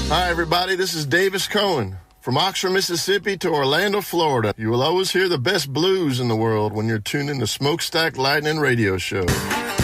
Hi, everybody. This is Davis Cohen. From Oxford, Mississippi to Orlando, Florida, you will always hear the best blues in the world when you're tuned in to Smokestack Lightning Radio Show.